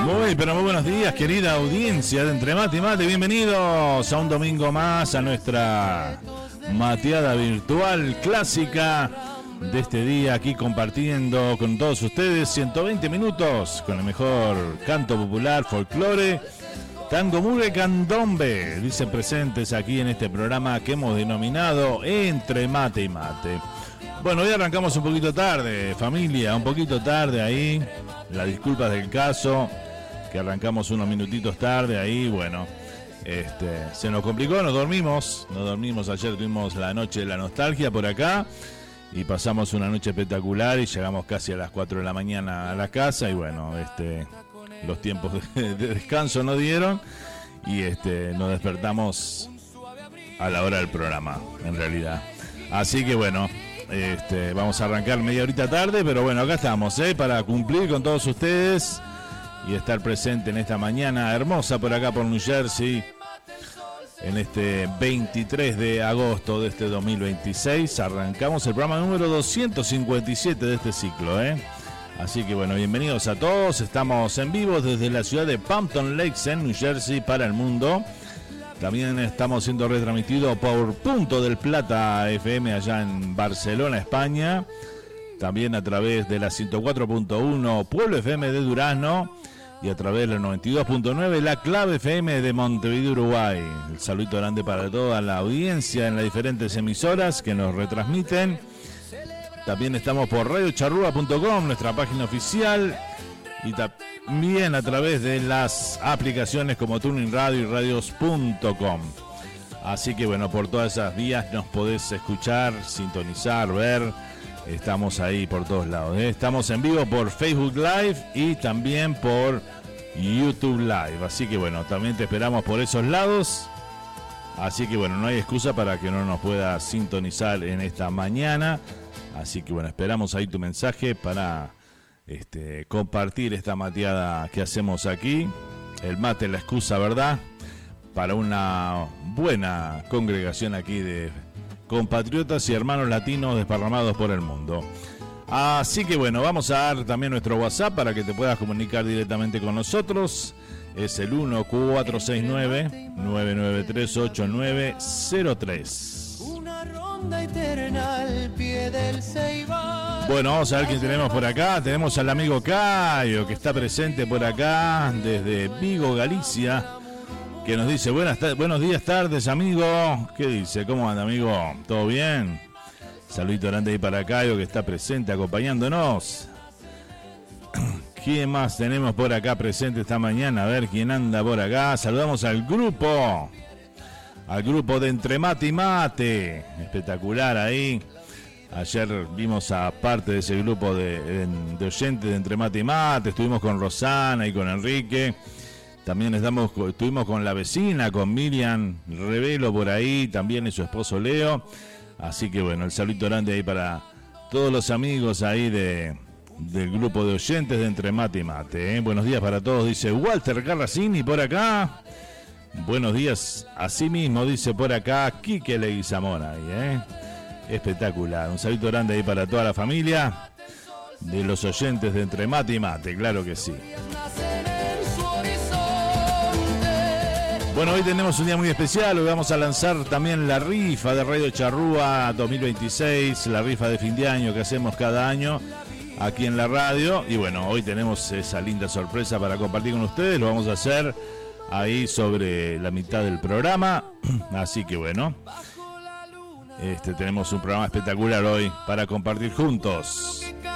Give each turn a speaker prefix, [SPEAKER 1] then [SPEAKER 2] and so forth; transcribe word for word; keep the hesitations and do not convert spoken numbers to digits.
[SPEAKER 1] Muy, pero muy buenos días, querida audiencia de Entre Mate y Mate. Bienvenidos a un domingo más a nuestra mateada virtual clásica de este día, aquí compartiendo con todos ustedes ciento veinte minutos con el mejor canto popular, folclore, tango, murga y candombe. Dicen presentes aquí en este programa que hemos denominado Entre Mate y Mate. Bueno, hoy arrancamos un poquito tarde, familia, un poquito tarde ahí. Las disculpas del caso, que arrancamos unos minutitos tarde ahí, bueno, este, se nos complicó, nos dormimos, nos dormimos, ayer tuvimos la noche de la nostalgia por acá y pasamos una noche espectacular y llegamos casi a las cuatro de la mañana a la casa y bueno, este, los tiempos de, de descanso no dieron y este, nos despertamos a la hora del programa, en realidad. Así que bueno, Este, vamos a arrancar media horita tarde, pero bueno, acá estamos, ¿eh? Para cumplir con todos ustedes y estar presente en esta mañana hermosa por acá por New Jersey, en este veintitrés de agosto de este dos mil veintiséis. Arrancamos el programa número doscientos cincuenta y siete de este ciclo, ¿eh? Así que bueno, bienvenidos a todos. Estamos en vivo desde la ciudad de Pampton Lakes en New Jersey para el mundo. También estamos siendo retransmitidos por Punto del Plata F M allá en Barcelona, España. También a través de la ciento cuatro punto uno Pueblo F M de Durazno. Y a través de la noventa y dos punto nueve La Clave F M de Montevideo, Uruguay. El saludo grande para toda la audiencia en las diferentes emisoras que nos retransmiten. También estamos por radio charrúa punto com, nuestra página oficial. Y también a través de las aplicaciones como Tuning Radio y radios punto com. Así que bueno, por todas esas vías nos podés escuchar, sintonizar, ver. Estamos ahí por todos lados, ¿eh? Estamos en vivo por Facebook Live y también por YouTube Live. Así que bueno, también te esperamos por esos lados. Así que bueno, no hay excusa para que no nos puedas sintonizar en esta mañana. Así que bueno, esperamos ahí tu mensaje para Este, compartir esta mateada que hacemos aquí. El mate es la excusa, ¿verdad? Para una buena congregación aquí de compatriotas y hermanos latinos desparramados por el mundo. Así que bueno, vamos a dar también nuestro WhatsApp para que te puedas comunicar directamente con nosotros. Es el uno cuatro seis nueve nueve nueve tres ocho nueve cero tres. Una ronda eterna al pie del Ceibal. Bueno, vamos a ver quién tenemos por acá. Tenemos al amigo Cayo, que está presente por acá desde Vigo, Galicia, que nos dice buenas ta- buenos días, tardes, amigo. ¿Qué dice? ¿Cómo anda, amigo? ¿Todo bien? Saludito grande ahí para Cayo, que está presente acompañándonos. ¿Quién más tenemos por acá presente esta mañana? A ver quién anda por acá. Saludamos al grupo, al grupo de Entre Mate y Mate. Espectacular ahí. Ayer vimos a parte de ese grupo de, de, de oyentes de Entre Mate y Mate. Estuvimos con Rosana y con Enrique. También estamos, estuvimos con la vecina, con Miriam Revelo por ahí. También y su esposo Leo. Así que bueno, el saludo grande ahí para todos los amigos ahí de, del grupo de oyentes de Entre Mate y Mate, ¿eh? Buenos días para todos, dice Walter Carracini por acá. Buenos días, así mismo dice por acá Quique Leguizamón ahí, ¿eh? Espectacular, un saludo grande ahí para toda la familia de los oyentes de Entre Mate y Mate, claro que sí. Bueno, hoy tenemos un día muy especial, hoy vamos a lanzar también la rifa de Radio Charrúa dos mil veintiséis, la rifa de fin de año que hacemos cada año aquí en la radio. Y bueno, hoy tenemos esa linda sorpresa para compartir con ustedes, lo vamos a hacer ahí sobre la mitad del programa, así que bueno. Este, tenemos un programa espectacular hoy para compartir juntos.